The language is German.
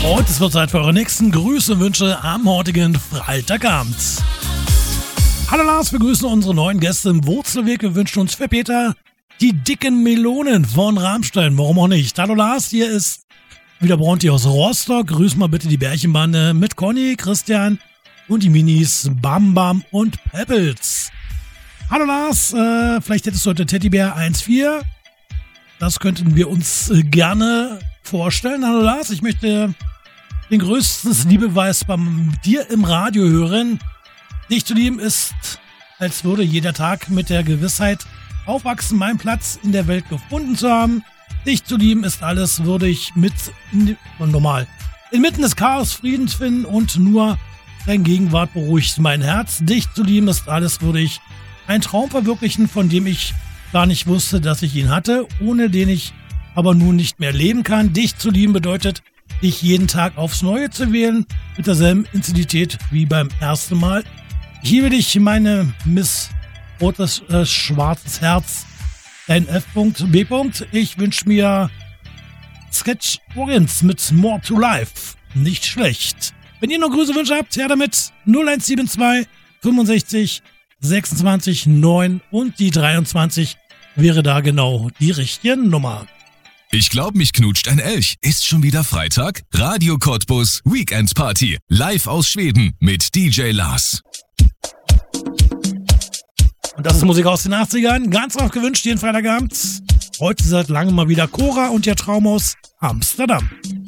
Und es wird Zeit für eure nächsten Grüße und Wünsche am heutigen Freitagabend. Hallo Lars, wir grüßen unsere neuen Gäste im Wurzelweg. Wir wünschen uns für Peter die dicken Melonen von Rammstein. Warum auch nicht? Hallo Lars, hier ist wieder Bronti aus Rostock. Grüß mal bitte die Bärchenbande mit Conny, Christian und die Minis Bam Bam und Pebbles. Hallo Lars, vielleicht hättest du heute Teddybär 1.4. Das könnten wir uns gerne vorstellen. Hallo Lars, ich möchte den größten Liebeweis bei dir im Radio hören. Dich zu lieben ist, als würde jeder Tag mit der Gewissheit aufwachsen, meinen Platz in der Welt gefunden zu haben. Dich zu lieben ist alles, würde ich inmitten des Chaos Frieden finden und nur dein Gegenwart beruhigt mein Herz. Dich zu lieben ist alles, würde ich einen Traum verwirklichen, von dem ich gar nicht wusste, dass ich ihn hatte, ohne den ich aber nun nicht mehr leben kann. Dich zu lieben bedeutet, dich jeden Tag aufs Neue zu wählen, mit derselben Intensität wie beim ersten Mal. Ich liebe dich, meine Miss Rotes Schwarzes Herz, dein F.B. Ich wünsche mir Sketch Orient mit More to Life. Nicht schlecht. Wenn ihr noch Grüße Wünsche habt, her damit 0172 65 26 9 und die 23 wäre da genau die richtige Nummer. Ich glaub, mich knutscht ein Elch. Ist schon wieder Freitag? Radio Cottbus Weekend Party. Live aus Schweden mit DJ Lars. Und das ist Musik aus den 80ern. Ganz oft gewünscht jeden Freitagabend. Heute seit langem mal wieder Cora und ihr Traum aus Amsterdam.